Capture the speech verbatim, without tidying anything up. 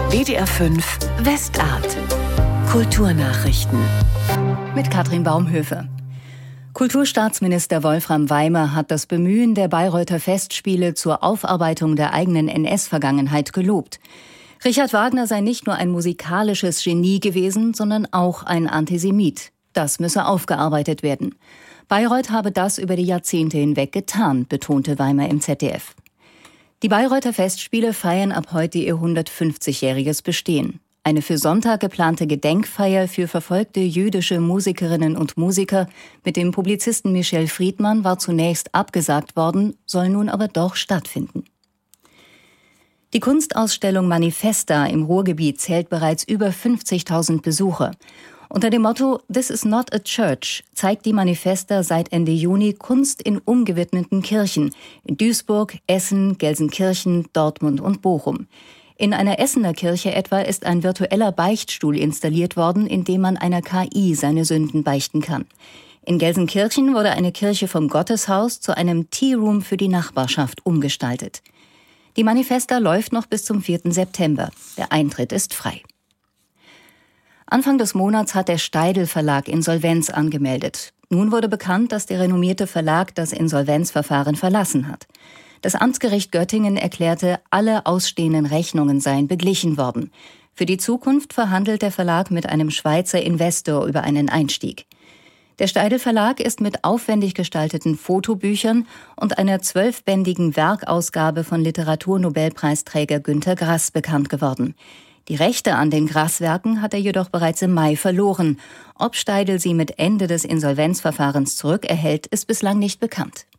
W D R fünf Westart. Kulturnachrichten. Mit Katrin Baumhöfe. Kulturstaatsminister Wolfram Weimer hat das Bemühen der Bayreuther Festspiele zur Aufarbeitung der eigenen N S-Vergangenheit gelobt. Richard Wagner sei nicht nur ein musikalisches Genie gewesen, sondern auch ein Antisemit. Das müsse aufgearbeitet werden. Bayreuth habe das über die Jahrzehnte hinweg getan, betonte Weimer im Z D F. Die Bayreuther Festspiele feiern ab heute ihr hundertfünfzigjähriges Bestehen. Eine für Sonntag geplante Gedenkfeier für verfolgte jüdische Musikerinnen und Musiker mit dem Publizisten Michel Friedmann war zunächst abgesagt worden, soll nun aber doch stattfinden. Die Kunstausstellung Manifesta im Ruhrgebiet zählt bereits über fünfzigtausend Besucher. Unter dem Motto "This is not a church" zeigt die Manifesta seit Ende Juni Kunst in umgewidmeten Kirchen in Duisburg, Essen, Gelsenkirchen, Dortmund und Bochum. In einer Essener Kirche etwa ist ein virtueller Beichtstuhl installiert worden, in dem man einer K I seine Sünden beichten kann. In Gelsenkirchen wurde eine Kirche vom Gotteshaus zu einem Tea-Room für die Nachbarschaft umgestaltet. Die Manifesta läuft noch bis zum vierten September. Der Eintritt ist frei. Anfang des Monats hat der Steidl Verlag Insolvenz angemeldet. Nun wurde bekannt, dass der renommierte Verlag das Insolvenzverfahren verlassen hat. Das Amtsgericht Göttingen erklärte, alle ausstehenden Rechnungen seien beglichen worden. Für die Zukunft verhandelt der Verlag mit einem Schweizer Investor über einen Einstieg. Der Steidl Verlag ist mit aufwendig gestalteten Fotobüchern und einer zwölfbändigen Werkausgabe von Literaturnobelpreisträger Günter Grass bekannt geworden. Die Rechte an den Grass-Werken hat er jedoch bereits im Mai verloren. Ob Steidl sie mit Ende des Insolvenzverfahrens zurückerhält, ist bislang nicht bekannt.